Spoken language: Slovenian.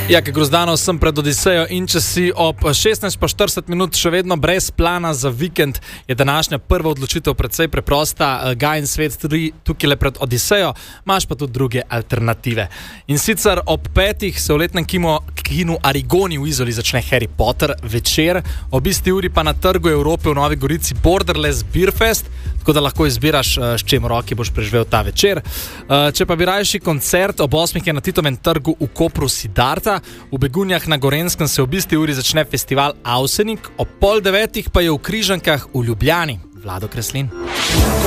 Ja, ki grozdanov sem pred Odisejo in če si ob 16:40 še vedno brez plana za vikend, je današnja prva odločitev precej preprosta. Gajin svet tukaj le pred Odisejo, imaš pa tudi druge alternative. In sicer ob 5 se v letnem kinu Arigoni v Izoli začne Harry Potter večer, ob isti uri pa na Trgu Evrope v Novi Gorici Borderless Beer Fest, tako da lahko izbiraš, s čem roki boš preživel ta večer. Če pa bi rajši koncert, ob 8 je na Titovem trgu v Kopru Siddharta, v Begunjah na Gorenskem se ob isti uri začne festival Avsenik, ob 8:30 pa je v Križankah v Ljubljani Vlado Kreslin.